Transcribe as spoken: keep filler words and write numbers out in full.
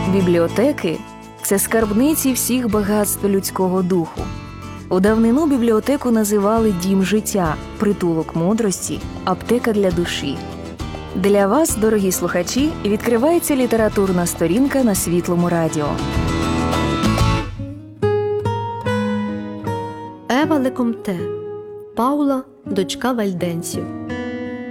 Бібліотеки – це скарбниці всіх багатств людського духу. У давнину бібліотеку називали дім життя, притулок мудрості, аптека для душі. Для вас, дорогі слухачі, відкривається літературна сторінка на Світлому радіо. Ева Лекомте, Паула, дочка вальденців.